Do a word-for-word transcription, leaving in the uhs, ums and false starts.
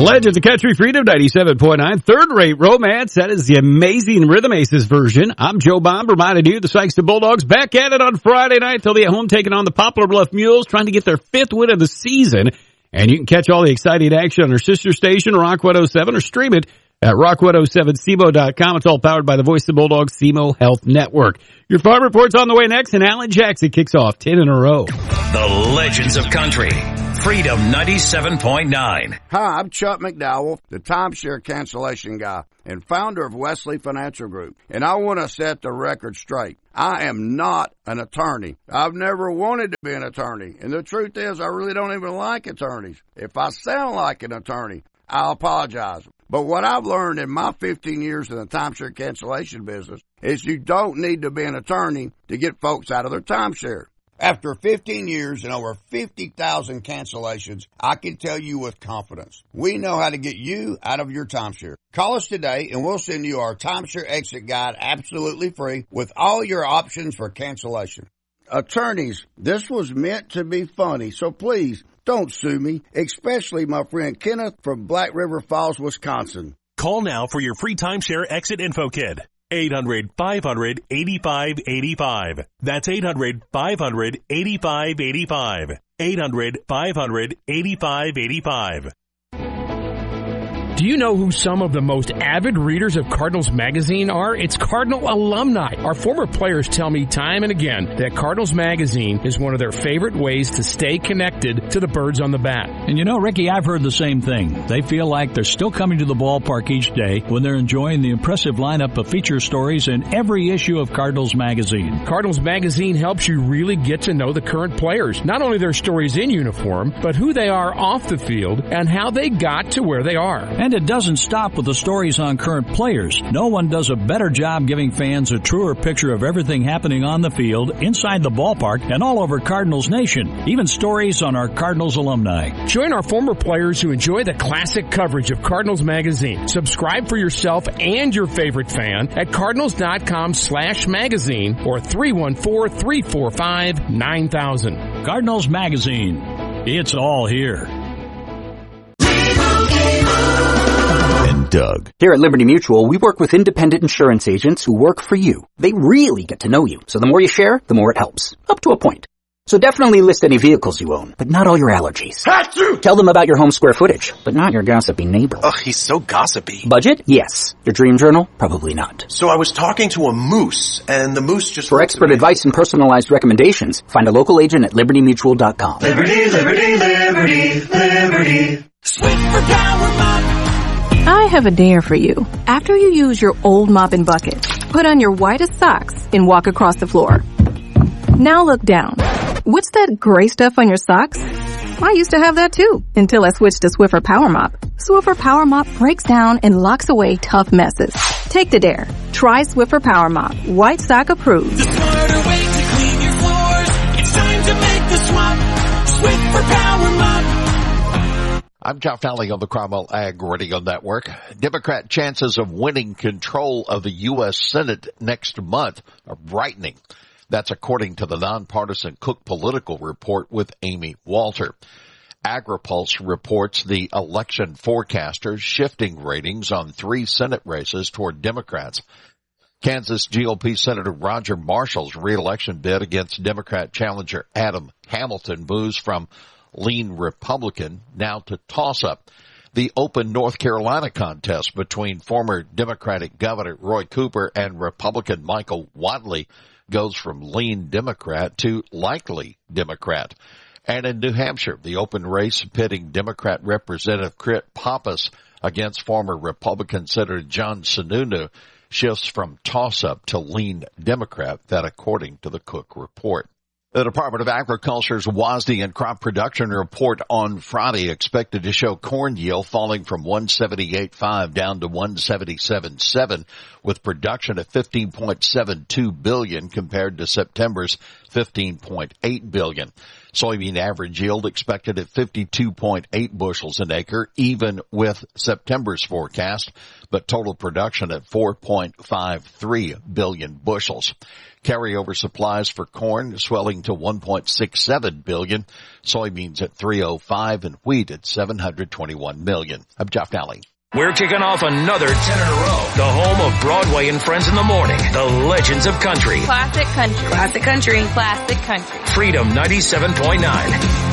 Legends of Country Freedom ninety-seven point nine. Third-rate romance. That is the amazing Rhythm Aces version. I'm Joe Bomb, reminding you the Sikeston Bulldogs back at it on Friday night. They'll be at home taking on the Poplar Bluff Mules, trying to get their fifth win of the season. And you can catch all the exciting action on our sister station, Rock one oh seven, or stream it at rock one oh seven C M O dot com. It's all powered by the Voice of the Bulldogs C M O Health Network. Your farm report's on the way next, and Alan Jackson kicks off ten in a row. The Legends of Country, Freedom ninety-seven point nine. Hi, I'm Chuck McDowell, the timeshare cancellation guy and founder of Wesley Financial Group. And I want to set the record straight. I am not an attorney. I've never wanted to be an attorney. And the truth is, I really don't even like attorneys. If I sound like an attorney, I'll apologize. But what I've learned in my fifteen years in the timeshare cancellation business is you don't need to be an attorney to get folks out of their timeshare. After fifteen years and over fifty thousand cancellations, I can tell you with confidence, we know how to get you out of your timeshare. Call us today and we'll send you our timeshare exit guide absolutely free with all your options for cancellation. Attorneys, this was meant to be funny, so please don't sue me, especially my friend Kenneth from Black River Falls, Wisconsin. Call now for your free timeshare exit info kit. eight hundred, five hundred, eighty-five eighty-five. That's eight hundred, five hundred, eighty-five eighty-five. eight hundred, five hundred, eighty-five eighty-five. Do you know who some of the most avid readers of Cardinals Magazine are? It's Cardinal alumni. Our former players tell me time and again that Cardinals Magazine is one of their favorite ways to stay connected to the birds on the bat. And you know, Ricky, I've heard the same thing. They feel like they're still coming to the ballpark each day when they're enjoying the impressive lineup of feature stories in every issue of Cardinals Magazine. Cardinals Magazine helps you really get to know the current players, not only their stories in uniform, but who they are off the field and how they got to where they are. And it doesn't stop with the stories on current players. No one does a better job giving fans a truer picture of everything happening on the field, inside the ballpark, and all over Cardinals Nation. Even stories on our Cardinals alumni. Join our former players who enjoy the classic coverage of Cardinals Magazine. Subscribe for yourself and your favorite fan at cardinals.com slash magazine or three one four, three four five, nine thousand. Cardinals Magazine. It's all here. Doug. Here at Liberty Mutual, we work with independent insurance agents who work for you. They really get to know you, so the more you share, the more it helps. Up to a point. So definitely list any vehicles you own, but not all your allergies. Achoo! Tell them about your home square footage, but not your gossipy neighbor. Ugh, he's so gossipy. Budget? Yes. Your dream journal? Probably not. So I was talking to a moose, and the moose just... For expert advice and personalized recommendations, find a local agent at liberty mutual dot com. Liberty, liberty, liberty, liberty. Sweep for Power Mop. I have a dare for you. After you use your old mop and bucket, put on your whitest socks and walk across the floor. Now look down. What's that gray stuff on your socks? I used to have that too, until I switched to Swiffer Power Mop. Swiffer Power Mop breaks down and locks away tough messes. Take the dare. Try Swiffer Power Mop. White sock approved. The smarter way to clean your floors. It's time to make the swap. Swiffer Power Mop. I'm John Fowling on the Cromwell Ag Radio Network. Democrat chances of winning control of the U S Senate next month are brightening. That's according to the nonpartisan Cook Political Report with Amy Walter. AgriPulse reports the election forecasters shifting ratings on three Senate races toward Democrats. Kansas G O P Senator Roger Marshall's reelection bid against Democrat challenger Adam Hamilton moves from lean Republican now to toss-up. The open North Carolina contest between former Democratic Governor Roy Cooper and Republican Michael Whatley goes from lean Democrat to likely Democrat. And in New Hampshire, the open race pitting Democrat Representative Crit Pappas against former Republican Senator John Sununu shifts from toss-up to lean Democrat, that according to the Cook report. The Department of Agriculture's WASDE and crop production report on Friday expected to show corn yield falling from one seventy-eight point five down to one seventy-seven point seven, with production at fifteen point seven two billion compared to September's fifteen point eight billion. Soybean average yield expected at fifty-two point eight bushels an acre, even with September's forecast, but total production at four point five three billion bushels. Carryover supplies for corn swelling to one point six seven billion, soybeans at three oh five, and wheat at seven hundred twenty-one million. I'm Jeff Dowling. We're kicking off another ten in a row. The home of Broadway and Friends in the Morning. The Legends of Country. Classic country. Classic country. Classic country. Freedom ninety-seven point nine.